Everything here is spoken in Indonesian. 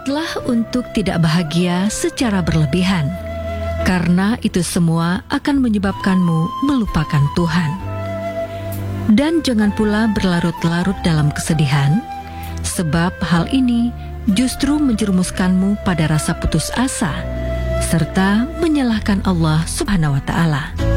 Ingatlah untuk tidak bahagia secara berlebihan, karena itu semua akan menyebabkanmu melupakan Tuhan. Dan jangan pula berlarut-larut dalam kesedihan, sebab hal ini justru menjerumuskanmu pada rasa putus asa, serta menyalahkan Allah Subhanahu wa Ta'ala.